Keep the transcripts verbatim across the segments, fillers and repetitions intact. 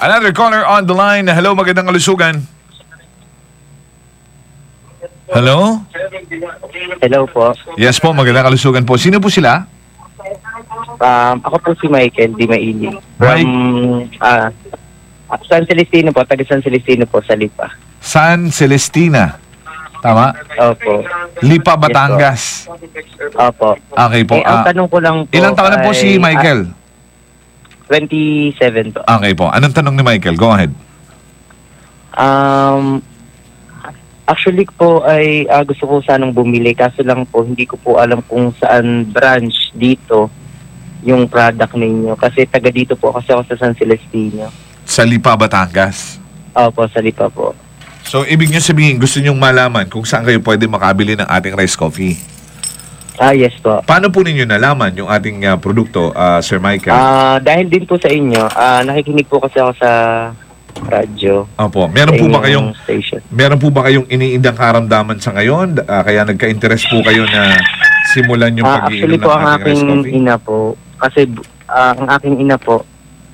Another caller on the line. Hello, magandang kalusugan. Hello? Hello po. Yes po, magandang kalusugan po. Sino po sila? Um, ako po si Michael Di Maili. From ah, San Celestino po, taga San Celestino po sa Lipa. San Celestina. Tama? Opo. Lipa, Batangas. Opo. Okay po. Eh, ang ah, tanong ko lang po ilang taon na po ay- si Michael? ah, twenty-seven po. Okay po. Anong tanong ni Michael? Go ahead. Um, actually po ay ah, gusto ko sanang bumili kaso lang po hindi ko po alam kung saan branch dito yung product ninyo. Kasi taga dito po kasi ako sa San Celestino. Sa Lipa, Batangas. Opo, sa Lipa po. So, ibig nyo sabihin, gusto nyong malaman kung saan kayo pwede makabili ng ating rice coffee. Ah, yes po. Paano po ninyo nalaman yung ating ah, produkto, ah, Sir Michael? Ah, dahil din po sa inyo, ah, nakikinig po kasi ako sa radyo. Opo. Meron po ba kayong Inyong station. meron po ba kayong iniindang karamdaman sa ngayon? Ah, kaya nagka-interest po kayo na simulan yung Ah, pag-iinom actually ng po, ang ating rice aking coffee? ina po, kasi ah, ang aking ina po,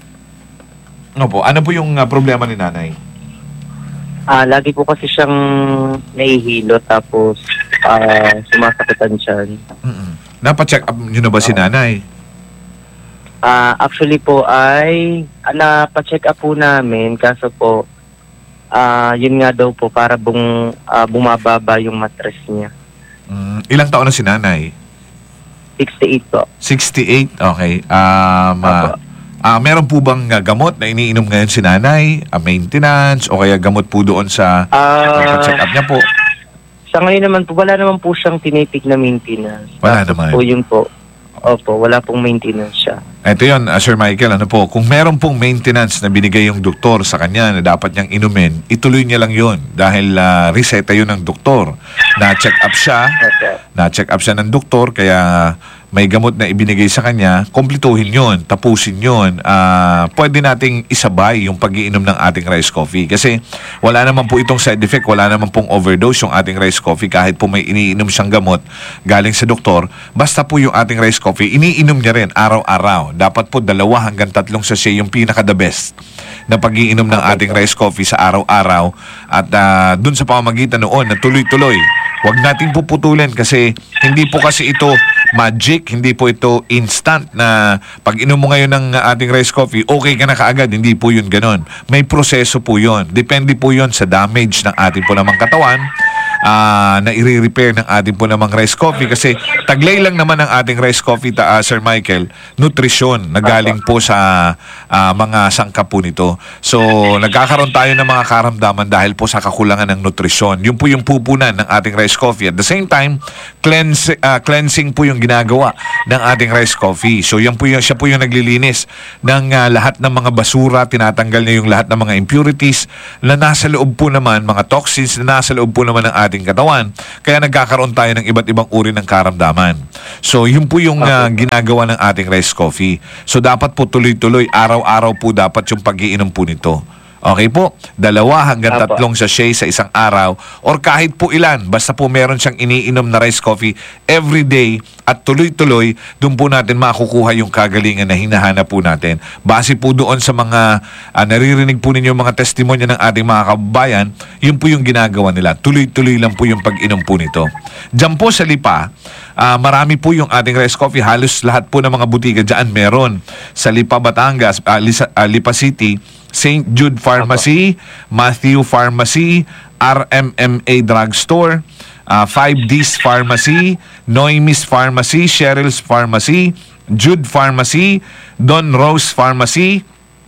Opo. Ano po yung ah, problema ni nanay? ah, lagi po kasi siyang nahihilo tapos ah, sumasakitan siya. Mm-mm. Napa-check up nyo na ba si nanay? Ah, actually po ay ah, napacheck up po namin kaso po ah, yun nga daw po para bung, ah, bumababa yung mattress niya. Mm, ilang taon na si nanay? sixty-eight po. sixty-eight? Okay. Um, ah, Opo. ah, meron po bang ah, gamot na iniinom ngayon si nanay? Ah, maintenance? O kaya gamot po doon sa Ah, check up niya po? sa ngayon naman po, wala naman po siyang tinitig na maintenance. Wala Tapos naman. po yun po. Opo, wala pong maintenance siya. Ito yun, uh, Sir Michael, ano po, kung meron pong maintenance na binigay yung doktor sa kanya na dapat niyang inumin, ituloy niya lang yun dahil uh, reseta yun ng doktor. Na-check up siya, Okay. na-check up siya ng doktor, kaya may gamot na ibinigay sa kanya, kumpletuhin yun, tapusin yun. Uh, pwede nating isabay yung pag-iinom ng ating rice coffee. Kasi wala naman po itong side effect, wala naman pong overdose yung ating rice coffee kahit po may iniinom siyang gamot galing sa doktor. Basta po yung ating rice coffee, iniinom niya rin araw-araw. Dapat po dalawa hanggang tatlong sachet yung pinaka-the best na pag-iinom ng ating rice coffee sa araw-araw. At uh, dun sa pamamagitan noon na tuloy-tuloy, huwag natin puputulin kasi hindi po kasi ito magic, hindi po ito instant na pag inom mo ngayon ng ating rice coffee, okay ka na kaagad. Hindi po yun ganon. May proseso po yun. Depende po yun sa damage ng ating po namang katawan uh, na i-repair ng ating po namang rice coffee kasi taglay lang naman ang ating rice coffee, ta, uh, Sir Michael, nutrisyon na galing po sa uh, mga sangkap po nito. So, nagkakaroon tayo ng mga karamdaman dahil po sa kakulangan ng nutrisyon. Yun po yung pupunan ng ating rice coffee. At the same time, cleanse, uh, cleansing po yung ginagawa ng ating rice coffee. So, yan po yung, siya po yung naglilinis ng uh, lahat ng mga basura, tinatanggal niya yung lahat ng mga impurities na nasa loob po naman, mga toxins na nasa loob po naman ng ating katawan. Kaya nagkakaroon tayo ng iba't ibang uri ng karamdaman. So, yun po yung uh, ginagawa ng ating rice coffee. So, dapat po tuloy-tuloy, araw-araw po dapat yung pag-iinom po nito. Okay po? Dalawa hanggang Apo. tatlong sachet sa isang araw or kahit po ilan. Basta po meron siyang iniinom na rice coffee every day at tuloy-tuloy, doon po natin makukuha yung kagalingan na hinahanap po natin. Base po doon sa mga uh, naririnig po ninyo mga testimonya ng ating mga kababayan, yun po yung ginagawa nila. Tuloy-tuloy lang po yung pag-inom po nito. Diyan po sa Lipa, uh, marami po yung ating rice coffee. Halos lahat po ng mga butika dyan meron. Sa Lipa, Batangas, uh, Lisa, uh, Lipa City, Saint Jude Pharmacy, Matthew Pharmacy, R M M A Drugstore, uh, five D's Pharmacy, Noemis Pharmacy, Cheryl's Pharmacy, Jude Pharmacy, Don Rose Pharmacy,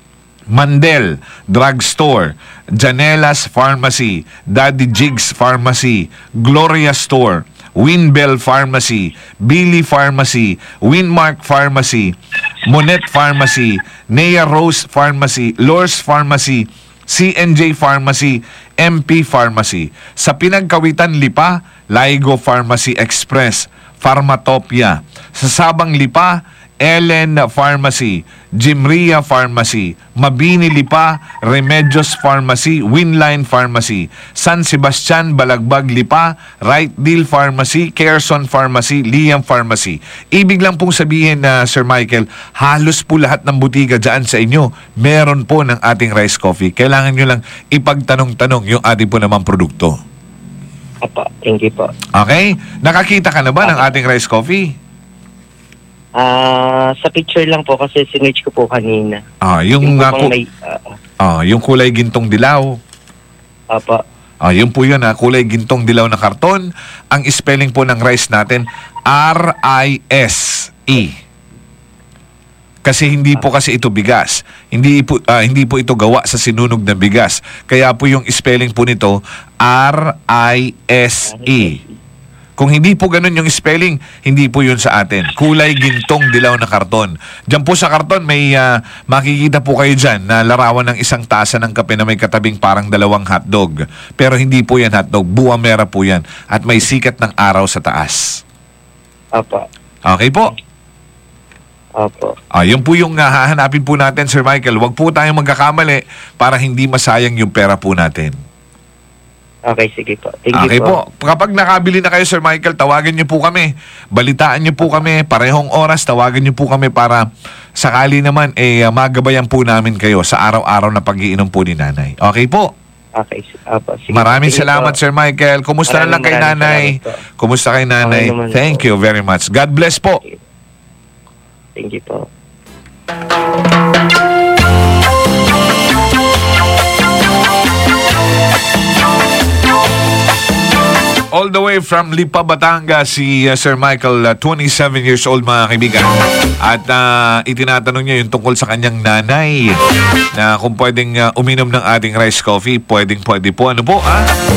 Mandel Drugstore, Janelas Pharmacy, Daddy Jigs Pharmacy, Gloria Store, Winbell Pharmacy, Billy Pharmacy, Winmark Pharmacy, Monet Pharmacy, Nea Rose Pharmacy, Lourdes Pharmacy, C N J Pharmacy, M P Pharmacy. Sa Pinagkawitan Lipa, Laigo Pharmacy Express, Pharmatopia. Sa Sabang Lipa, Ellen Pharmacy, Jimria Pharmacy, Mabini Lipa, Remedios Pharmacy, Winline Pharmacy, San Sebastian Balagbag Lipa, Right Deal Pharmacy, Carson Pharmacy, Liam Pharmacy. Ibig lang pong sabihin na Sir Michael, halos po lahat ng butika dyan sa inyo, meron po ng ating rice coffee. Kailangan nyo lang ipagtanong-tanong yung ating po namang produkto. Apa, thank you po. Okay? Nakakita ka na ba ng ating rice coffee? Ah, sa picture lang po kasi sinerch ko po kanina. Ah, yung, Yung uh, bang ku- may, ah, ah, yung kulay gintong dilaw. apa, Ah, yun po yun, ah, kulay gintong dilaw na karton. Ang spelling po ng rice natin, R I S E. Kasi hindi po kasi ito bigas. Hindi po, ah, hindi po ito gawa sa sinunog na bigas. Kaya po yung spelling po nito, R I S E. Kung hindi po ganun yung spelling, hindi po yun sa atin. Kulay gintong dilaw na karton. Diyan po sa karton, may ah, makikita po kayo dyan na larawan ng isang tasa ng kape na may katabing parang dalawang hotdog. Pero hindi po yan hotdog. Buwamera po yan. At may sikat ng araw sa taas. apa, Okay po? opo. Ah, yun po yung ah, hahanapin po natin, Sir Michael. Huwag po tayong magkakamali para hindi masayang yung pera po natin. Okay, sige po. Thank Okay you po. po. Kapag nakabili na kayo, Sir Michael, tawagan niyo po kami. Balitaan niyo po kami. Parehong oras, tawagan niyo po kami para sakali naman, eh, magabayan po namin kayo sa araw-araw na pag-iinom po ni Nanay. Okay po? Okay, si- apa, sige. Maraming Sige salamat, po. Sir Michael. Kumusta na Maraming lang kay maraming Nanay? salamat po. Kumusta kay Nanay? Okay naman Thank po. you very much. God bless po. Thank you po. All the way from Lipa, Batangas, si uh, Sir Michael, uh, twenty-seven years old, mga kaibigan. At uh, itinatanong niya yung tungkol sa kanyang nanay na kung pwedeng uh, uminom ng ating rice coffee, pwedeng pwede po. Ano po, ah?